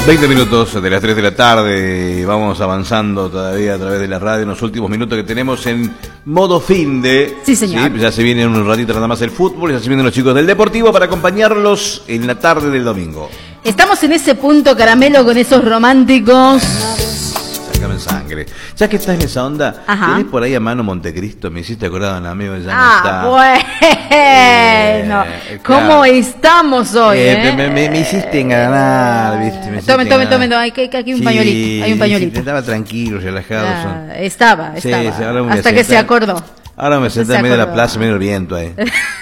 20 minutos de las 3 de la tarde, vamos avanzando todavía a través de la radio en los últimos minutos que tenemos en modo fin de... Sí, señor. ¿Sí? Ya se viene en un ratito nada más el fútbol, ya se vienen los chicos del Deportivo para acompañarlos en la tarde del domingo. Estamos en ese punto, Caramelo, con esos románticos. Sácame sangre. Ya que estás en esa onda, Ajá. ¿tenés por ahí a mano Montecristo? Me hiciste acordar a un amigo, ya no está. Bueno. ¿Cómo Claro. estamos hoy, Me hiciste enganar, ¿viste? Me hiciste Tome, enganar. aquí un pañuelito, hay un pañuelito. Estaba tranquilo, relajado. Estaba, Sí, ahora me voy a hasta que sentar. se acordó. Ahora me senté Se en medio de la acordó. plaza, medio el viento ahí.